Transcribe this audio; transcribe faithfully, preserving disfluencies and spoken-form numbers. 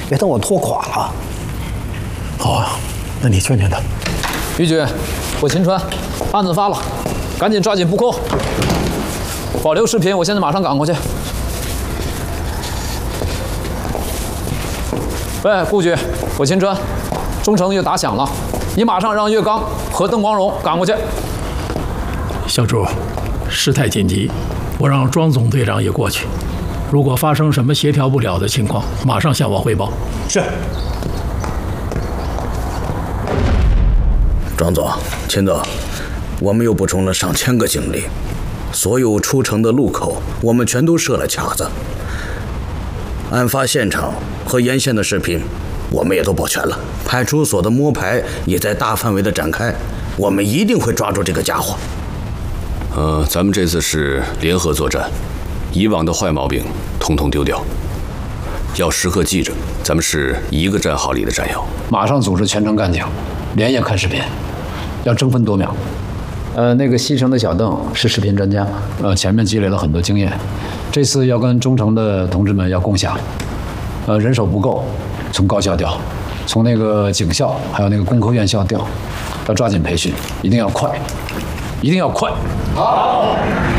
别等我拖垮了。 好啊，那你劝劝他。 于局，我秦川，案子发了，赶紧抓紧布控。保留视频，我现在马上赶过去。喂，顾局，我秦川，中城又打响了，你马上让岳刚和邓光荣赶过去。 小朱，事态紧急，我让庄总队长也过去。如果发生什么协调不了的情况，马上向我汇报。 是。 庄总、秦总，我们又补充了上千个警力，所有出城的路口我们全都设了卡子。案发现场和沿线的视频，我们也都保全了。派出所的摸排也在大范围的展开，我们一定会抓住这个家伙。 呃，咱们这次是联合作战，以往的坏毛病统统丢掉。要时刻记着，咱们是一个战壕里的战友。 马上组织全城干警，连夜看视频，要争分夺秒。呃，那个西城的小邓是视频专家，呃，前面积累了很多经验，这次要跟中城的同志们要共享。呃，人手不够，从高校调，从那个警校还有那个工科院校调，要抓紧培训，一定要快，一定要快。 好。